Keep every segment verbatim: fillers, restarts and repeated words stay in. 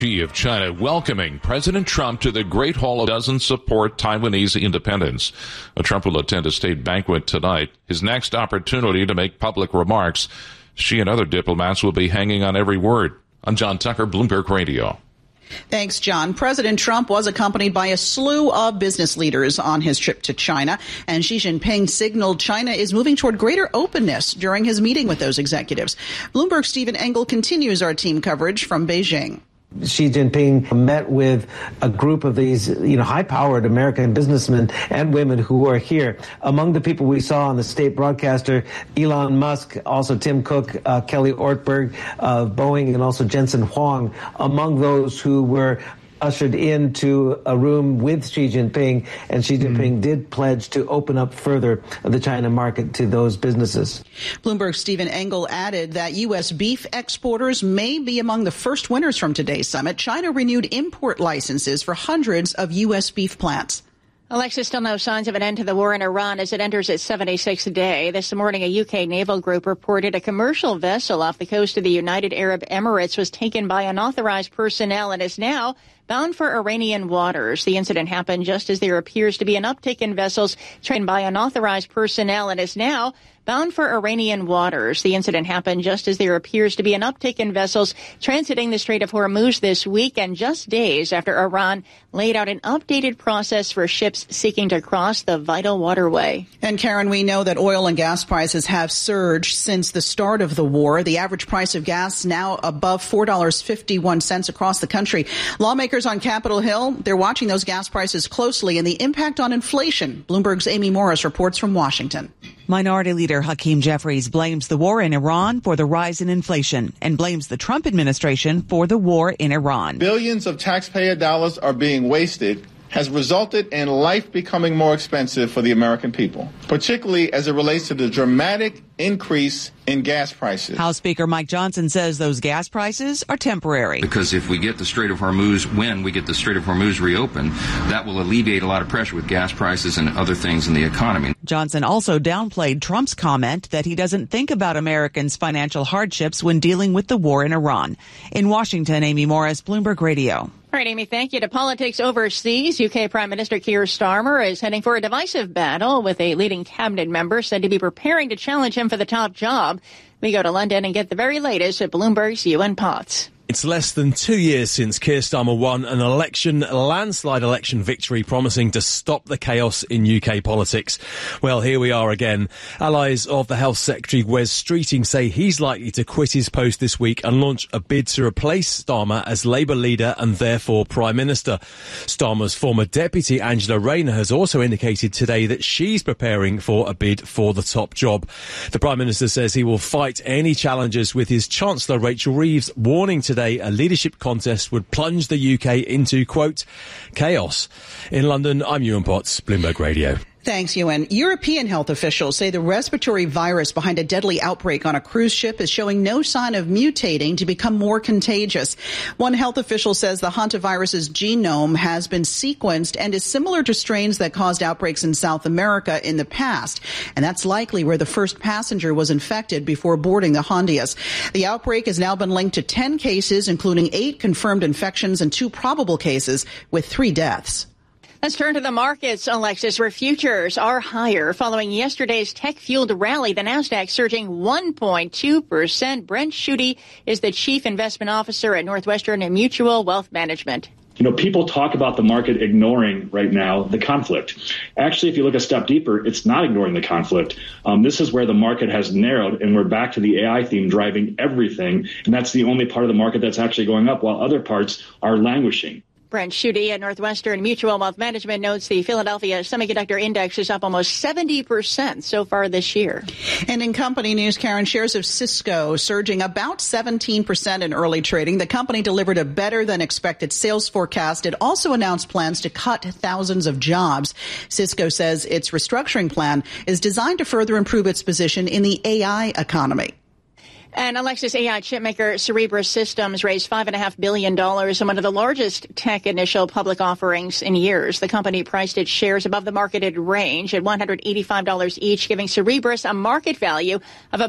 Of China welcoming President Trump to the Great Hall doesn't support Taiwanese independence. Trump will attend a state banquet tonight, his next opportunity to make public remarks. Xi and other diplomats will be hanging on every word. I'm John Tucker, Bloomberg Radio. Thanks, John. President Trump was accompanied by a slew of business leaders on his trip to China, and Xi Jinping signaled China is moving toward greater openness during his meeting with those executives. Bloomberg's Stephen Engel continues our team coverage from Beijing. Xi Jinping met with a group of these, you know, high-powered American businessmen and women who are here. Among the people we saw on the state broadcaster, Elon Musk, also Tim Cook, uh, Kelly Ortberg of Boeing, and also Jensen Huang, among those who were ushered into a room with Xi Jinping, and Xi Jinping mm. did pledge to open up further the China market to those businesses. Bloomberg's Stephen Engel added that U S beef exporters may be among the first winners from today's summit. China renewed import licenses for hundreds of U S beef plants. Alexis, still no signs of an end to the war in Iran as it enters its seventy-sixth day. This morning, a U K naval group reported a commercial vessel off the coast of the United Arab Emirates was taken by unauthorized personnel and is now bound for Iranian waters. The incident happened just as there appears to be an uptick in vessels trained by unauthorized personnel and is now bound for Iranian waters. The incident happened just as there appears to be an uptick in vessels transiting the Strait of Hormuz this week and just days after Iran laid out an updated process for ships seeking to cross the vital waterway. And Karen, we know that oil and gas prices have surged since the start of the war. The average price of gas now above four dollars and fifty-one cents across the country. Lawmakers on Capitol Hill, they're watching those gas prices closely and the impact on inflation. Bloomberg's Amy Morris reports from Washington. Minority Leader Hakeem Jeffries blames the war in Iran for the rise in inflation and blames the Trump administration for the war in Iran. Billions of taxpayer dollars are being wasted has resulted in life becoming more expensive for the American people, particularly as it relates to the dramatic increase in gas prices. House Speaker Mike Johnson says those gas prices are temporary. Because if we get the Strait of Hormuz, when we get the Strait of Hormuz reopened, that will alleviate a lot of pressure with gas prices and other things in the economy. Johnson also downplayed Trump's comment that he doesn't think about Americans' financial hardships when dealing with the war in Iran. In Washington, Amy Morris, Bloomberg Radio. All right, Amy, thank you. To politics overseas, U K Prime Minister Keir Starmer is heading for a divisive battle with a leading cabinet member said to be preparing to challenge him for the top job. We go to London and get the very latest at Bloomberg's Ewan Potts. It's less than two years since Keir Starmer won an election, a landslide election victory, promising to stop the chaos in U K politics. Well, here we are again. Allies of the Health Secretary, Wes Streeting, say he's likely to quit his post this week and launch a bid to replace Starmer as Labour leader and therefore Prime Minister. Starmer's former deputy, Angela Rayner, has also indicated today that she's preparing for a bid for the top job. The Prime Minister says he will fight any challenges with his Chancellor, Rachel Reeves, warning today a leadership contest would plunge the U K into, quote, chaos. In London, I'm Ewan Potts, Bloomberg Radio. Thanks, Ewan. European health officials say the respiratory virus behind a deadly outbreak on a cruise ship is showing no sign of mutating to become more contagious. One health official says the hantavirus's genome has been sequenced and is similar to strains that caused outbreaks in South America in the past. And that's likely where the first passenger was infected before boarding the Hondias. The outbreak has now been linked to ten cases, including eight confirmed infections and two probable cases with three deaths. Let's turn to the markets, Alexis, where futures are higher following yesterday's tech-fueled rally. The Nasdaq surging one point two percent. Brent Schutte is the chief investment officer at Northwestern Mutual Wealth Management. You know, people talk about the market ignoring right now the conflict. Actually, if you look a step deeper, it's not ignoring the conflict. Um, this is where the market has narrowed, and we're back to the A I theme driving everything. And that's the only part of the market that's actually going up, while other parts are languishing. Brent Schutte at Northwestern Mutual Wealth Management notes the Philadelphia Semiconductor Index is up almost seventy percent so far this year. And in company news, Karen, shares of Cisco surging about seventeen percent in early trading. The company delivered a better than expected sales forecast. It also announced plans to cut thousands of jobs. Cisco says its restructuring plan is designed to further improve its position in the A I economy. And Alexis, A I chipmaker Cerebras Systems raised five point five billion dollars in one of the largest tech initial public offerings in years. The company priced its shares above the marketed range at one hundred eighty-five dollars each, giving Cerebras a market value of about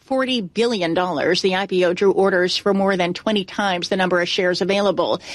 forty billion dollars. The I P O drew orders for more than twenty times the number of shares available.